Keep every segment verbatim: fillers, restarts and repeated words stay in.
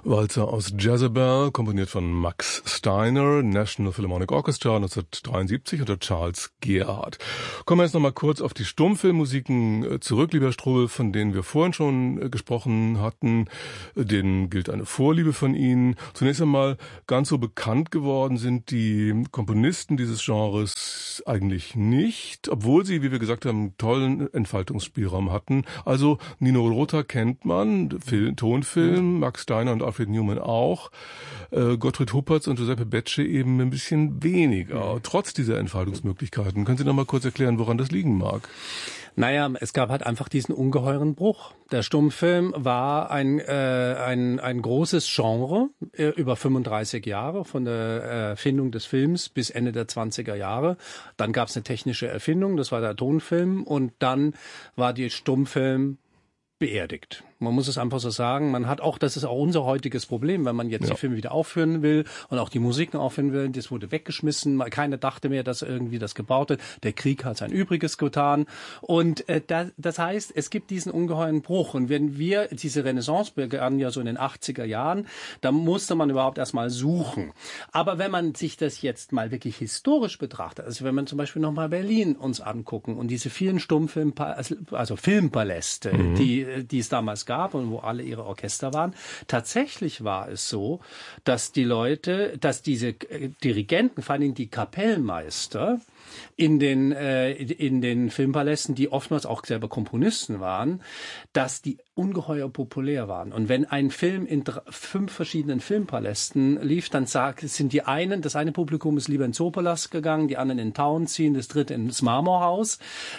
Walzer aus Jezebel, komponiert von Max Steiner, National Philharmonic Orchestra neunzehnhundertdreiundsiebzig unter Charles Gerhardt. Kommen wir jetzt nochmal kurz auf die Stummfilmmusiken zurück, lieber Strobel, von denen wir vorhin schon gesprochen hatten. Denen gilt eine Vorliebe von Ihnen. Zunächst einmal, ganz so bekannt geworden sind die Komponisten dieses Genres eigentlich nicht, obwohl sie, wie wir gesagt haben, einen tollen Entfaltungsspielraum hatten. Also Nino Rota kennt man, Film, Tonfilm, Max Steiner und Alfred Newman auch, äh, Gottfried Huppertz und Giuseppe Becce eben ein bisschen weniger, trotz dieser Entfaltungsmöglichkeiten. Können Sie noch mal kurz erklären, woran das liegen mag? Naja, es gab halt einfach diesen ungeheuren Bruch. Der Stummfilm war ein äh, ein ein großes Genre äh, über fünfunddreißig Jahre, von der Erfindung des Films bis Ende der zwanziger Jahre. Dann gab es eine technische Erfindung, das war der Tonfilm, und dann war die Stummfilm beerdigt. Man muss es einfach so sagen. Man hat auch, das ist auch unser heutiges Problem, wenn man jetzt ja. die Filme wieder aufführen will und auch die Musiken aufführen will. Das wurde weggeschmissen. Keiner dachte mehr, dass irgendwie das gebaut wird. Der Krieg hat sein Übriges getan. Und äh, das, das heißt, es gibt diesen ungeheuren Bruch. Und wenn wir, diese Renaissance begann ja so in den achtziger Jahren, da musste man überhaupt erstmal suchen. Aber wenn man sich das jetzt mal wirklich historisch betrachtet, also wenn man zum Beispiel nochmal Berlin uns angucken und diese vielen Stummfilm, also Filmpaläste, mhm. die, die es damals gab, gab und wo alle ihre Orchester waren. Tatsächlich war es so, dass die Leute, dass diese Dirigenten, vor allem die Kapellmeister, in den äh, in den Filmpalästen, die oftmals auch selber Komponisten waren, dass die ungeheuer populär waren. Und wenn ein Film in drei, fünf verschiedenen Filmpalästen lief, dann sag, sind die einen, das eine Publikum ist lieber ins Zoopalast gegangen, die anderen in den Tauentzien, das dritte ins Marmorhaus,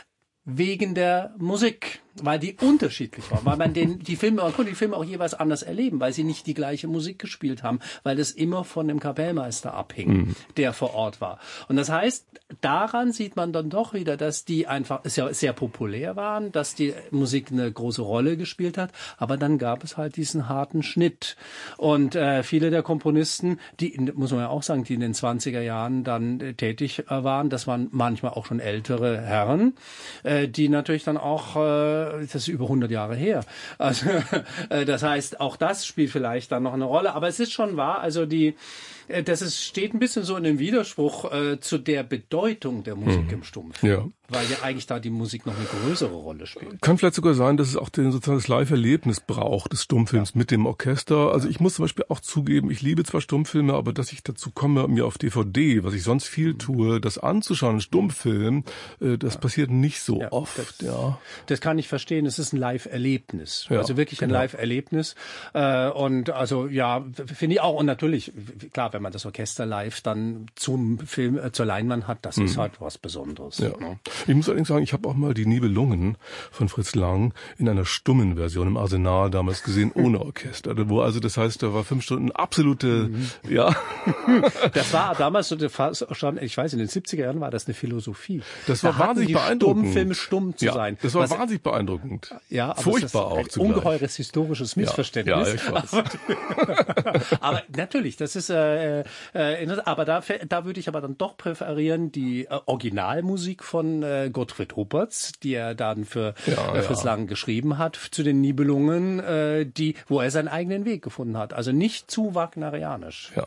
wegen der Musik, weil die unterschiedlich war, weil man den, die Filme, man konnte die Filme auch jeweils anders erleben, weil sie nicht die gleiche Musik gespielt haben, weil das immer von dem Kapellmeister abhing, mhm. der vor Ort war. Und das heißt, daran sieht man dann doch wieder, dass die einfach sehr, sehr populär waren, dass die Musik eine große Rolle gespielt hat, aber dann gab es halt diesen harten Schnitt. Und äh, viele der Komponisten, die, muss man ja auch sagen, die in den zwanziger Jahren dann äh, tätig äh, waren, das waren manchmal auch schon ältere Herren, äh, die natürlich dann auch äh, das ist über hundert Jahre her. Also, das heißt, auch das spielt vielleicht dann noch eine Rolle. Aber es ist schon wahr, also die, das ist, steht ein bisschen so in dem Widerspruch äh, zu der Bedeutung der Musik hm. im Stummfilm. Ja. Weil ja eigentlich da die Musik noch eine größere Rolle spielt. Kann vielleicht sogar sein, dass es auch den, sozusagen das Live-Erlebnis braucht, des Stummfilms ja. mit dem Orchester. Also ich muss zum Beispiel auch zugeben, ich liebe zwar Stummfilme, aber dass ich dazu komme, mir auf D V D, was ich sonst viel tue, das anzuschauen, einen Stummfilm, äh, das ja. passiert nicht so ja, oft. Das, ja. das kann ich verstehen. Es ist ein Live-Erlebnis. Ja, also wirklich ein genau. Live-Erlebnis. Äh, und also ja, finde ich auch. Und natürlich, klar, wenn man das Orchester live dann zum Film, äh, zur Leinwand hat, das mhm. ist halt was Besonderes. Ja. Ne? Ich muss allerdings sagen, ich habe auch mal die Nibelungen von Fritz Lang in einer stummen Version im Arsenal damals gesehen, ohne Orchester. Wo also, das heißt, da war fünf Stunden absolute, mhm. ja. Das war damals schon, ich weiß, in den siebziger Jahren war das eine Philosophie. Das war da wahnsinnig die beeindruckend. Stummfilme stumm zu ja, sein. Das war Was, wahnsinnig beeindruckend. Ja, aber furchtbar auch ein zugleich. Ungeheures historisches Missverständnis. Ja, ja, ich weiß. Aber, aber natürlich, das ist, äh, äh, aber da, da würde ich aber dann doch präferieren die äh, Originalmusik von äh, Gottfried Huppertz, die er dann für ja, äh, Fritz Lang geschrieben hat, zu den Nibelungen, äh, die, wo er seinen eigenen Weg gefunden hat. Also nicht zu wagnerianisch. Ja.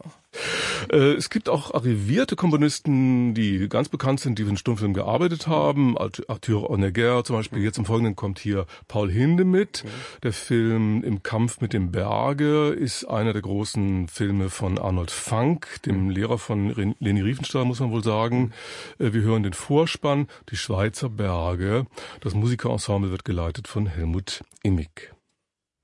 Äh, es gibt auch arrivierte Komponisten, die ganz bekannt sind, die für den Stummfilm gearbeitet haben. Arthur Honegger zum Beispiel. Jetzt im Folgenden kommt hier Paul Hindemith. Mhm. Der Film Im Kampf mit dem Berge ist einer der großen Filme von Arnold Fanck, dem mhm. Lehrer von Leni Riefenstahl, muss man wohl sagen. Äh, wir hören den Vorspann, die Schweizer Berge. Das Musikerensemble wird geleitet von Helmut Immig.